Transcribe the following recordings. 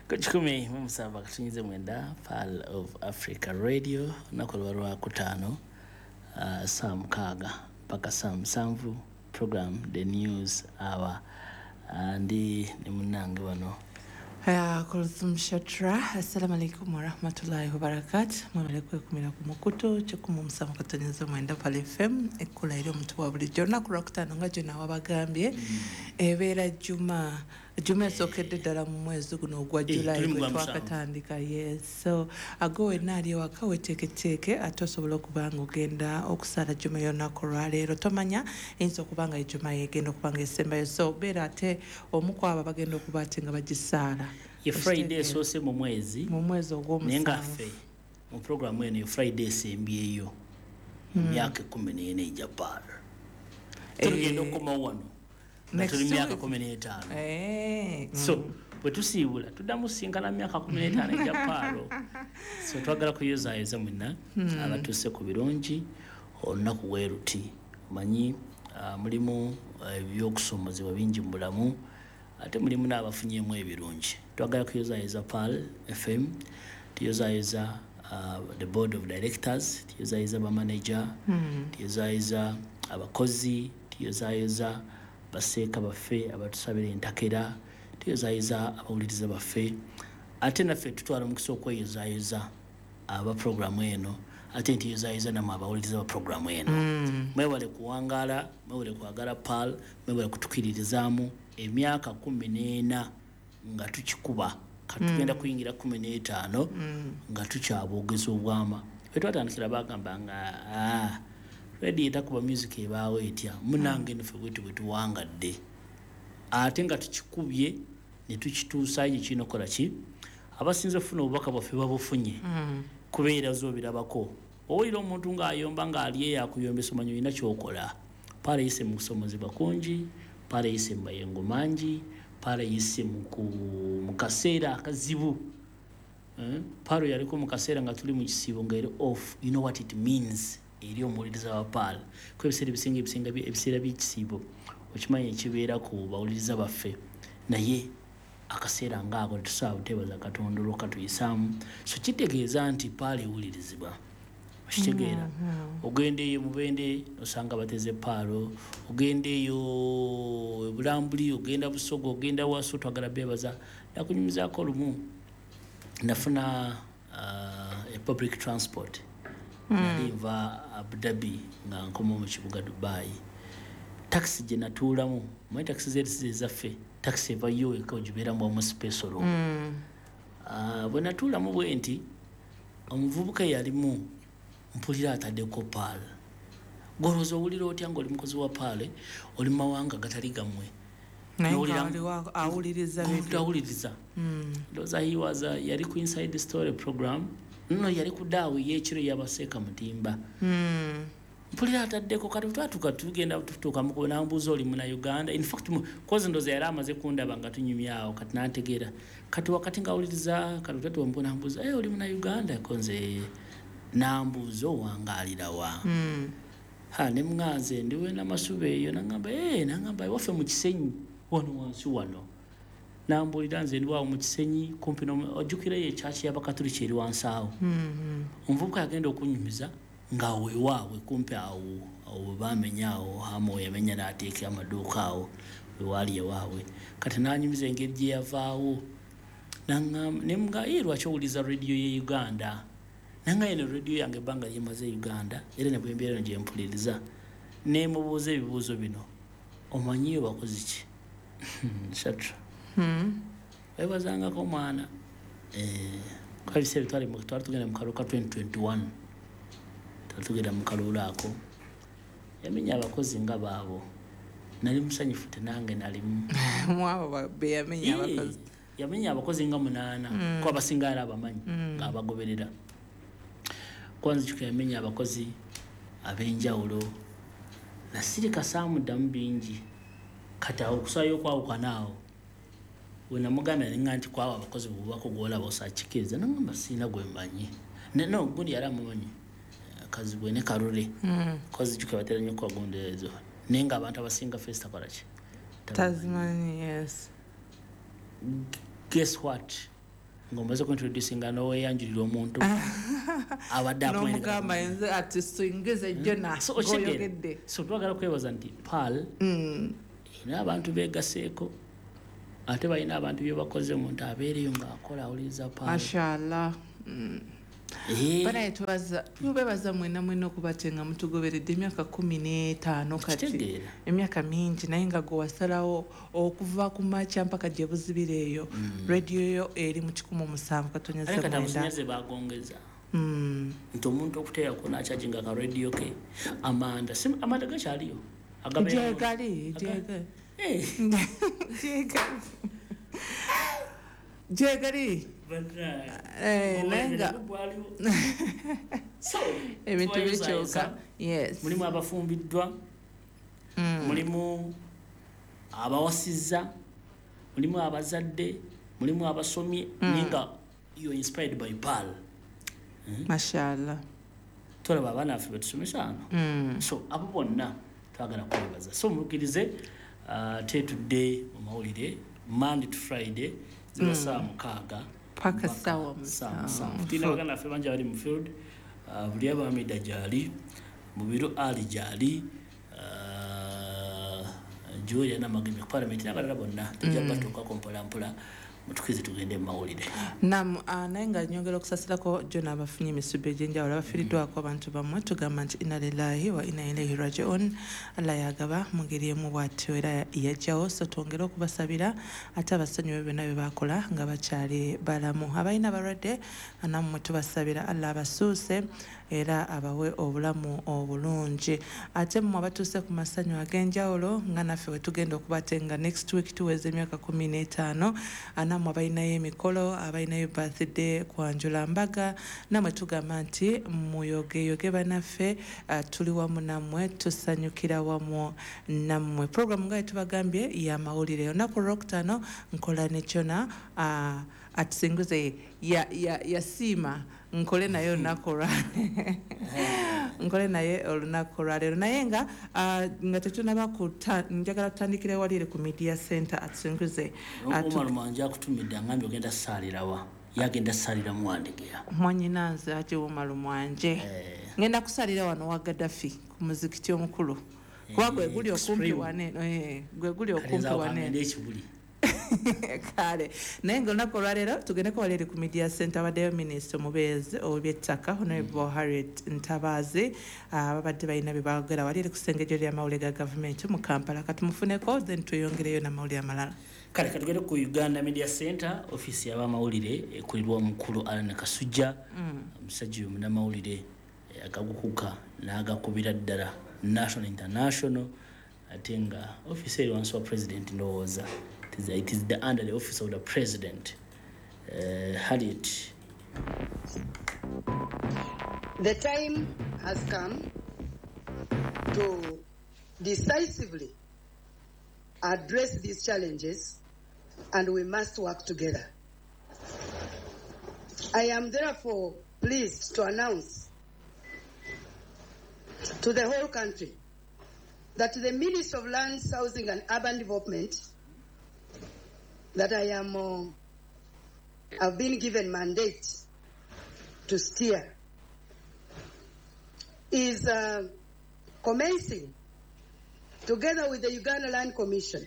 Kuchukumi mumusaba katunyize mwenda Pearl of Africa Radio nakolwa kutano saa mukaaga mpaka saa musanvu program The News Hour ndi ni munange wano Kulthum Shatra. Assalamu alaikum wa rahmatullahi wa barakatuh. Mwalekwe kumira kumukuto chikumu msamu katanyeza mwenda pale FM ekula ili mtu wa bulijjo naku lwakutaano nga jona wabagambye ebeera Juma sokedde ddala mu mwezi guno ogwa July gwe twakatandika. Yes, so agowe nali waka weteeketeeke ate osobola okubanga ogenda okusala Juma y'olunaku lwaleero tomanya eyinza okubanga Juma yegenda okubanga esembayo, so beera ate omukwaba bagenda okuba ate nga bagisaala ye Friday esoose mu mwezi ogw'omusanvu naye ngaffe mu programu eno ye Friday esembyeyo mu myaka 14 ejja Paala tugenda okukoma wano tuli myaka 15 so bwe tusiibula tuddamu sinkana myaka 15 ejja Paalo. So twagala kuyozaayoza mwenna abatuuse ku birungi olunaku bwe ruti omanyi mulimu ebyokusomozebwa bingi mu bulamu ate mulimu n'abafunyeemu ebirungi. Twagala kuyozaayoza Pearl FM, tuyozaayoza the board of directors, tuyozaayoza bamanager, tuyozaayoza abakozi, tuyozaayoza baseeka baffe abatusabira entakera, tuyozaayoza abawuliriza baffe ate naffe tutwala omukisa okweyozaayoza aba programu eno ate ntiyozaayoza namwe abawuliriza ba programu eno. Mwewale kuwangaala, mwewale kwagala Pearl, mwewale kutukiririzaamu emyaka 14 nga tukikuba katugenda kuyingira 15 nga tukyabogeza obwama. Twatandikira bagamba nga ready etakuba music ebaawo etya munange nfe bwetu bwetuwangadde ate nga tukikubye ne tukituusaayo kinokola ki abasinze ofuna obubaka bwaffe babufunye kubeera zoobirabako owulira omuntu ng'ayomba ng'ali eyakuyombesa omanyi olina kyokola. Paala yise mu kusomozebwa kungi, Paala yise mu mayengo mangi, Paala yise mu kaseera akazibu. Paala yaliko mu kaseera nga tuli mu kisiibo nga eri off. You know what it means eri omuwuliriza wa Paala ku ebiseera ebiseera by'ekisiibo okimanyi ekibeera ku bawuliriza baffe naye akaseera ngaako tetusobola buteebaza Katonda olw'okatuyisaamu. So kitegeeza nti Paala ewulirizibwa okitegeera. Ogenda eyo Mubende osanga bateze Paalo, ogenda eyo Bulambuli, ogenda Busogo, ogenda Waso, twagala beebaza. Nakunyumizaako lumu nafuna public transport nali nva Abu Dhabi nga nkoma mu kibuga Dubai. Taxi gye natuulamu manyi taxi zeeri zaffe taxi evayo eka ogibeeramu wamu special. Bwe natuulamu bwe nti omuvubuka yalimu mpulira ataddeko Paala. Golowooza owulira otya ng'oli mukozi wa Paala oli mu mawanga gatali gammwe awuliriza ndowooza yali ku Inside Story program nno yali ku daawe y'ekiro yabaseeka mutimba. Mpulira ataddeko kati twatuka tugenda tutuuka mukubo nambuuza oli muna Uganda. In fact kozi ndowooza yali amaze kundaba nga tunyumyawo kati nantegeera kati wakati ngawuliriza kati tutatu mbu nambuuza oli muna Uganda konze nambuuza owangaalira wa ne mnganze ndiwe n'amasube eyo nangamba nangamba waffe mu Kisenyi wano wansi wano nambuulira nze ndi waawo mu Kisenyi kumpi ojjukirayo ekyaki y'Abakatuliki eri wansi awo. Omuvubuka yagenda okunyumiza nga weewaawe kumpi awo baamenya awo hamu yamenya n'ateeka amaduuka awo wewaali ewaabwe kati n'anyumiza engeri gye yavaawo nemuga lwaki owuliza radio ye Uganda nanga eno radio yange ebbanga lyemaze Uganda era ne bwembeera gye mpuliriza nemubuuza ebibuuzo bino omanyiyo bakozi ki Shatra webazangako mwana kwa biseera twali tugenda mu kalulu ka 2021 tugenda mu kalulu ako yamenya abakozi nga baabo nali musanyufu tenange nalimu mwabo be yamenya abakozi yamenya abakozi nga 8 ko abasinga era abamanyi nga abagoberera kwanza tukiyamenya abakozi ab'enjawulo na sirika saamuddamu bingi kati awo okusaayo okwawukanaawo wenamuganda nenga nti kwawo abakozi bubako gwolaba osakikiriza nangamba siina gwe mmanyi no gundi yali amumanyi kazibwe ne Kalule kozi tukabatera nnyo kwagonderezo nenga abantu abasinga festa kolaki Tasmania. Yes, guess what ng'omaze kuintroducinga n'oweeyanjulira omuntu abadde n'omugamba yenze ati swingize jona ng'oyogedde. So twagala kwebaza nti PAL ina abantu beegaseeko ate balina abantu bye bakoze omuntu abeereyo ng'akola awuliriza PAL. Mashallah. Banaye tubebaza mwena okuba nga mutugoberedde emyaka 15 kati emyaka mingi naye nga gwe wasalawo okuva ku makya mpaka gye buzibira eyo radio yo eri mu 17 katonyaze mwenda bagongeza nti omuntu okuteerako n'akyajinga ka radio ke amanda gakyaliyo jegali jegali nenga ebintu bikyuka. Mulimu abafumbiddwa, mulimu abawasizza, mulimu abazadde, mulimu abasomye ninga you inspired by PAL. Mashallah. Tolaba abaana baffe betusomesa ano. So abo bonna twagala kwebaza. So mukirize tetudde mu mawulire Monday to Friday saa 6 paka sawa musanvu. Tina bagana ffe banja bali mu field buli abamida gyali mu biro ali gyali Julia na magemi ku parliament n'abalala bonna tujja batuuka mpola mutukize tugende mu mawulire. Naam, naye nga nyongera okusasirako Jona abafunye emisubi egy'enjawulo abafiiriddwako abantu bammwe tugamba nti inna lillahi wa inna ilaihi raji'un. Allah yagaba mu ngeri emu bw'atyo era yajjawo, so twongere okubasabira ate abasonyiwe byonna bye bakola nga bakyali balamu. Abalina abalwadde nammwe tubasabira Allah abasuuse era abawe obulamu obulungi. Ate mmwe abatuuse ku masanyu ag'enjawulo nga naffe we tugenda okubatenga next week tuweze emyaka 15 namwe abalinayo emikolo abalinayo birthday kwanjula mbaga namwe tugamba nti muyogeyoge banaffe tuli wamu nammwe tusanyukira wamu nammwe. Program nga tubagambye ya mawulire olunaku Olwokutaano nkola ne Jona atusinguze yasiima nkole naye olunaku nkole naye olunaku olwaleero naye nga tetunaba njagala tutandikire waliire ku media center atusinguze manja akutumidde angambye ogenda saalirawa yagenda saalira muwandigeya mwanyinanze ati Umaru mwanje ngenda kusalira wano wa Gaddafi ku muzikiti omukulu kuba gwe guli okumpi wane kale naye nga olunaku olwaleero tugendeko waleere ku media center abaddeyo minisita omubeezi ow'ebyettaka Honorable Harriet Ntabaazi babadde balina bye baagera waleere ku ssengejo ly'amawulire ga gavumenti mu Kampala. Katumufuneko then tuyongereyo n'amawulire amalala. Kale katugende ku Uganda Media Center office y'abamawulire ekulirwa omukulu Alan Kasujja omusajja oyo munnamawulire agagukuka n'agakubira ddala national international ate nga office eri wansi wa president ndowooza. It is under the office of the president. Harriet. The time has come to decisively address these challenges, and we must work together. I am therefore pleased to announce to the whole country that the Ministry of Lands, Housing and Urban Development that I've been given mandate to steer is commencing, together with the Uganda Land Commission,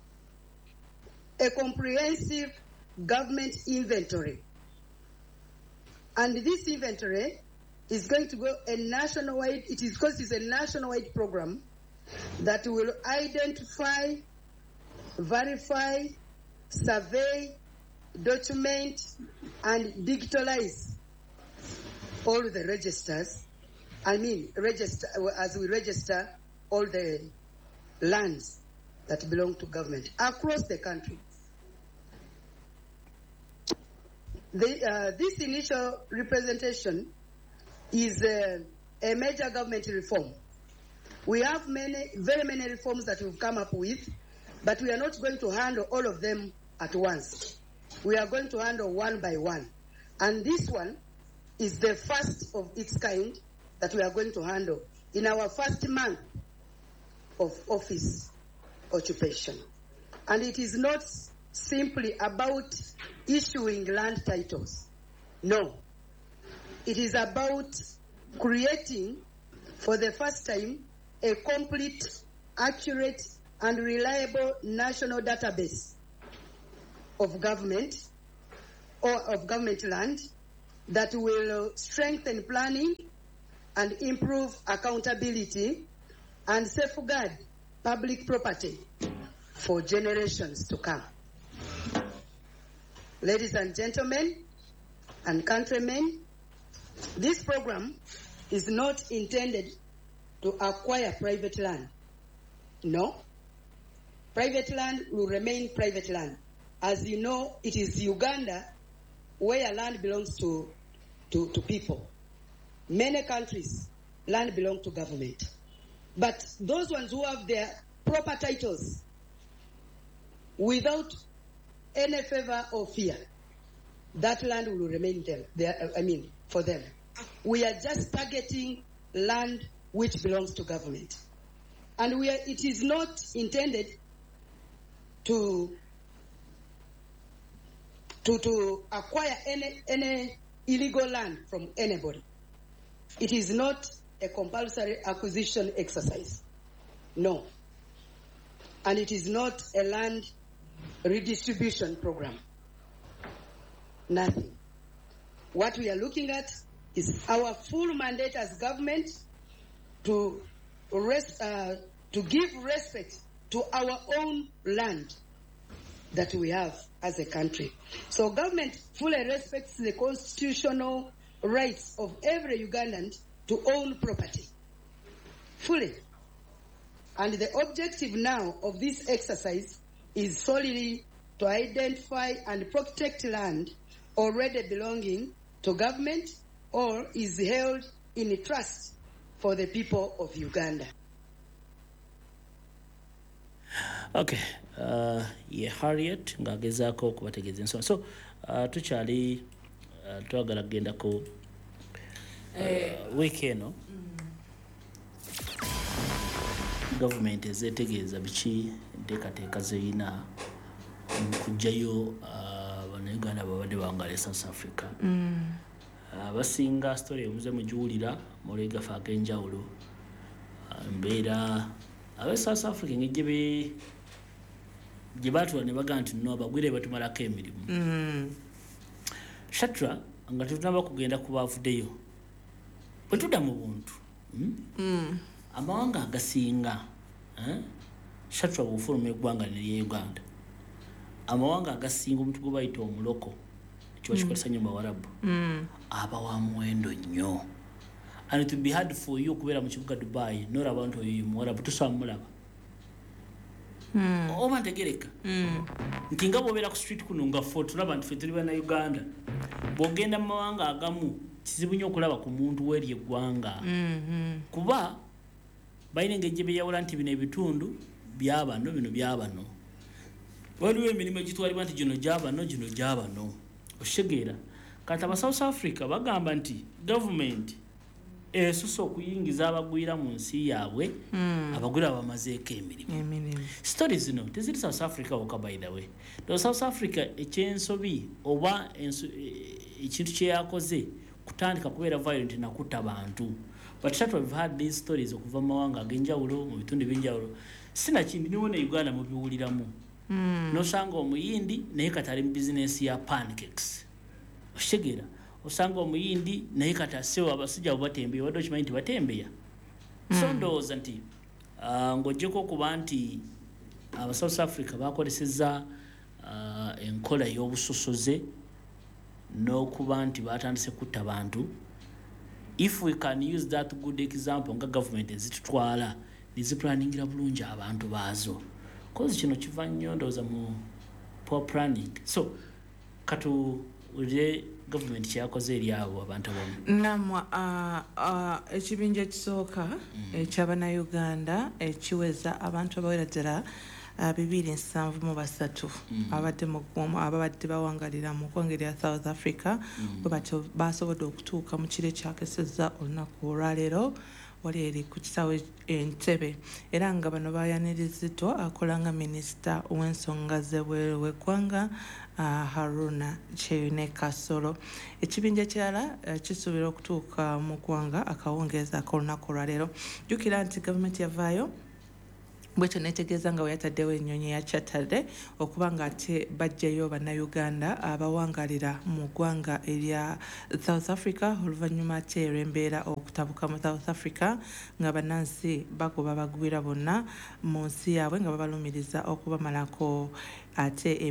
a comprehensive government inventory. And this inventory is going to go a nationwide, because it's a nationwide program that will identify, verify, survey, document, and digitalize all the registers. Register as we register all the lands that belong to government across the country. This initial representation is a major government reform. We have very many reforms that we've come up with, but we are not going to handle all of them at once. We are going to handle one by one. And this one is the first of its kind that we are going to handle in our first month of office occupation. And it is not simply about issuing land titles. No. It is about creating, for the first time, a complete, accurate, and reliable national database of government or of government land that will strengthen planning and improve accountability and safeguard public property for generations to come. Ladies and gentlemen and countrymen, this program is not intended to acquire private land. No. Private land will remain private land. As you know, it is Uganda where land belongs to people. Many countries, land belongs to government. But those ones who have their proper titles without any favor or fear, that land will remain for them. We are just targeting land which belongs to government. And it is not intended to acquire any illegal land from anybody. It is not a compulsory acquisition exercise. No. And it is not a land redistribution program. Nothing. What we are looking at is our full mandate as government to give respect to our own land that we have as a country. So government fully respects the constitutional rights of every Ugandan to own property. Fully. And the objective now of this exercise is solely to identify and protect land already belonging to government or is held in trust for the people of Uganda. Okay, Harriet ngagezaako okubategeeza ensonga. So tukyali twagala kugendako wiiki eno gavumenti ezeetegeeza biki enteekateeka zeyina okugyayo bannayuganda babadde bawangala South Africa. Abasinga story omuze mugiwulira mulegafe ag'enjawulo mbeera abe South Africa engeri gye baatula ne bagaa nti no abagwire batumalako emirimu. Shatra nga tetunaba kugenda ku baavuddeyo bwe tudda mu buntu amawanga agasinga Shatra bw'ofuluma eggwanga nerye Uganda, amawanga agasinga omuntu gwe bayita omuloko kiba kikozesa nnyo Bawarabu aba wa muwendo nnyo, and it will be hard for you okubeera mu kibuga Dubai n'olaba nti oyo Muwarabu tosobola mulaba. Oba ntegereka nti nga bw'obeera ku street kuno nga ffe tulaba nti ffe tuli Bannayuganda, bw'ogenda mu mawanga agamu kizibu nnyo okulaba ku muntu w'eri eggwanga kuba balina engeri gye beeyawula nti bino ebitundu byabano bino byabano. Waliwo emirimu egitwalibwa nti gino gyabano gino gyabano. Okitegeera kati aba South Africa bagamba nti gavumenti esusse okuyingiza abagwira mu nsi yaabwe abagwira bamazeeko emirimu. Stories zino teziri South Africa wokka by the way. South Africa ekyensobi oba ekintu kye yakoze kutandika kubeera violent nakutta bantu. But we've had these stories okuva mu mawanga ag'enjawulo mu bitundu by'enjawulo. Sinakindi niwo ne Uganda mu biwuliramu. Nosanga omuyindi naye kati ali mu bizinesi ya pancakes. Okitegeera osanga omuyindi naye kati asewo abasajja batembeya wadde okimanyi nti batembeya. So ndowooza nti ng'oggyeko okuba nti aba South Africa bakolesezza enkola y'obusosoze n'okuba nti batandise kutta bantu. If we can use that good example nga government ezitutwala neziplaningira bulungi abantu baazo, cause kino kiva nnyo ndowooza mu poor planning. So katuwulire government kyakoze eri abo abantu abamu. Naam, ekibinja ekisooka eky'Abannayuganda ekiweza abantu abawera ddala 273 ababadde bawangalira mu ggwanga lya South Africa bwe batyo basobodde okutuuka mu kiro ekyakesezza olunaku olwaleero wali eri ku kisaawe Entebbe era nga bano baayanirizddwa akola nga minisita w'ensonga z'ebweru w'eggwanga Haruna Kyeyune Kasolo. Ekibinja ekirala kisuubira okutuuka mu ggwanga akawungeezi ak'olunaku olwaleero. Jjukira nti gavumenti yavaayo bwetyo netegeeza nga weyataddewo ennyonyi ya Saturday okuba nga ate bajjayo bannayuganda abawangalira mu ggwanga erya South Africa oluvannyuma ate olw'embeera okutabuka mu South Africa nga bannansi bagoba bagwira bonna mu nsi yaabwe nga babalumiriza okubamalako ate